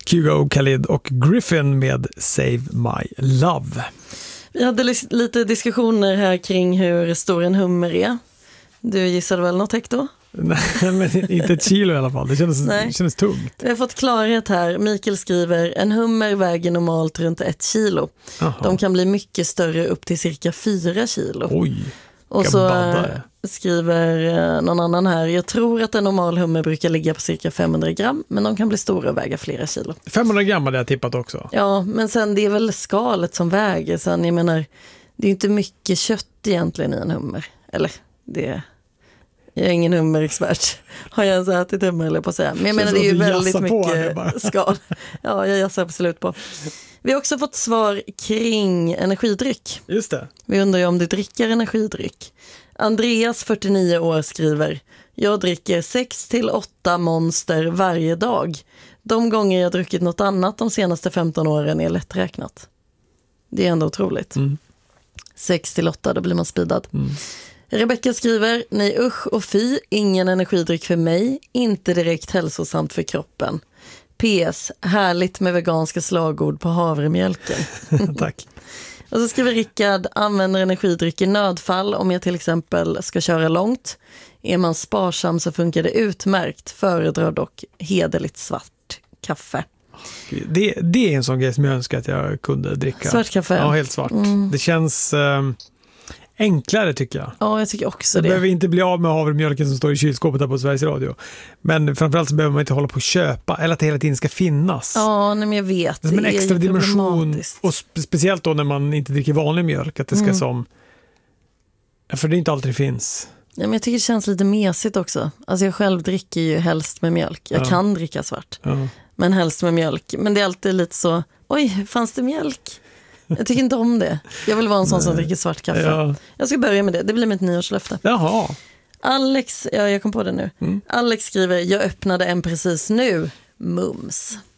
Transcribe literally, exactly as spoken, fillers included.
Kygo, Khalid och Griffin med Save My Love. Vi hade lite diskussioner här kring hur stor en hummer är. Du gissade väl något, Hector? Nej, men inte ett kilo i alla fall. Det kändes, det kändes tungt. Vi har fått klarhet här. Mikael skriver, en hummer väger normalt runt ett kilo. Aha. De kan bli mycket större, upp till cirka fyra kilo. Oj, och så baddare. Skriver någon annan här, jag tror att en normal hummer brukar ligga på cirka femhundra gram, men de kan bli stora och väga flera kilo. femhundra gram hade jag tippat också. Ja, men sen det är väl skalet som väger. Sen jag menar, det är inte mycket kött egentligen i en hummer. Eller, det jag är ingen hummerexpert. Har jag ens ätit hummer eller på att säga. Men jag menar, det är ju väldigt mycket skal. Ja, jag jassar absolut på. Vi har också fått svar kring energidryck. Just det. Vi undrar ju om du dricker energidryck. Andreas, fyrtionio år, skriver, jag dricker sex till åtta Monster varje dag. De gånger jag druckit något annat de senaste femton åren är lätträknat. Det är ändå otroligt. Mm. sex till åtta, då blir man speedad. Mm. Rebecca skriver, nej usch och fy, ingen energidryck för mig, inte direkt hälsosamt för kroppen. P S, härligt med veganska slagord på havremjölken. Tack. Och så skriver Rickard, använder energidryck i nödfall om jag till exempel ska köra långt. Är man sparsam så funkar det utmärkt, föredrar dock hederligt svart kaffe. Det, det är en sån grej som jag önskar att jag kunde dricka. Svart kaffe? Ja, helt svart. Mm. Det känns eh, enklare tycker jag. Ja, jag tycker också jag det. Jag behöver inte bli av med havremjölken som står i kylskåpet där på Sveriges Radio. Men framförallt så behöver man inte hålla på att köpa eller att det hela tiden ska finnas. Ja, nej, men jag vet. Det är som en det extra är dimension. Och spe- speciellt då när man inte dricker vanlig mjölk. Att det ska mm. som... För det är inte alltid det finns. Ja, men jag tycker det känns lite mesigt också. Alltså jag själv dricker ju helst med mjölk. Jag ja. kan dricka svart. Ja. Men helst med mjölk. Men det är alltid lite så, oj, fanns det mjölk? Jag tycker inte om det. Jag vill vara en sån Nej. som dricker svart kaffe. Ja. Jag ska börja med det. Det blir mitt nyårslöfte. Jaha. Alex, ja, jag kom på det nu. Mm. Alex skriver, jag öppnade en precis nu. Mums.